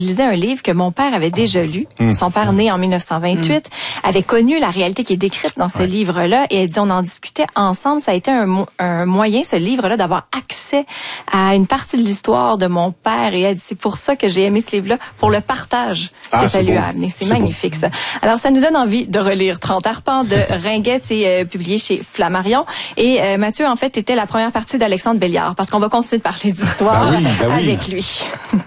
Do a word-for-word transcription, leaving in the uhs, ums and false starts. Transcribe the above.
Je lisais un livre que mon père avait déjà lu. Mmh. Son père, né en mille neuf cent vingt-huit, mmh. avait connu la réalité qui est décrite dans ce ouais. livre-là. Et elle dit, on en discutait ensemble. Ça a été un, un moyen, ce livre-là, d'avoir accès à une partie de l'histoire de mon père. Et elle dit, c'est pour ça que j'ai aimé ce livre-là, pour le partage ah, que ça lui beau. a amené. C'est, c'est magnifique, beau. ça. Alors, ça nous donne envie de relire trente arpents de Ringuet. C'est euh, publié chez Flammarion. Et euh, Mathieu, en fait, était la première partie d'Alexandre Belliard, parce qu'on va continuer de parler d'histoire bah oui, bah oui. avec lui.